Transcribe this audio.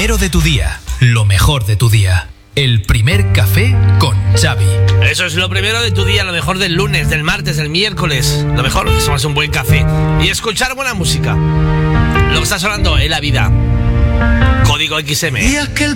primero de tu día, lo mejor de tu día. El primer café con Xavi. Eso es lo primero de tu día, lo mejor del lunes, del martes, del miércoles. Lo mejor es tomarse un buen café y escuchar buena música. Lo que está sonando en la vida. Código XM.